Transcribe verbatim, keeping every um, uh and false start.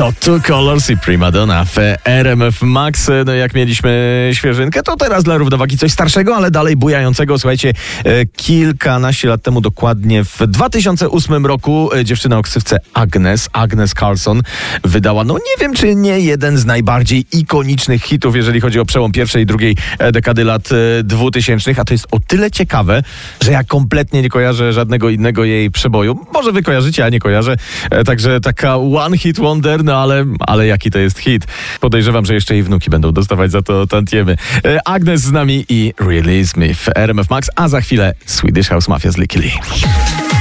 To Two Colors i Primadonna w R M F Max. No jak mieliśmy świeżynkę, to teraz dla równowagi coś starszego, ale dalej bujającego. Słuchajcie, kilkanaście lat temu, dokładnie w dwa tysiące ósmym roku, dziewczyna o ksywce Agnes, Agnes Carlson, wydała, no nie wiem, czy nie jeden z najbardziej ikonicznych hitów, jeżeli chodzi o przełom pierwszej i drugiej dekady lat dwutysięcznych, a to jest o tyle ciekawe, że ja kompletnie nie kojarzę żadnego innego jej przeboju. Może wy kojarzycie, a nie kojarzę. Także taka one hit wonder, no ale, ale jaki to jest hit. Podejrzewam, że jeszcze jej wnuki będą dostawać za to tantiemy. Agnes z nami i Release Me w R M F Max, a za chwilę Swedish House Mafia z Licky Lee.